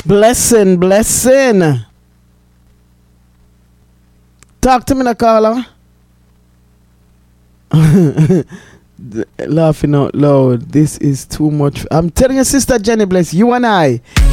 Blessing. Talk to me now, caller. Laughing out loud. This is too much. I'm telling you, Sister Jenny Bless, you and I.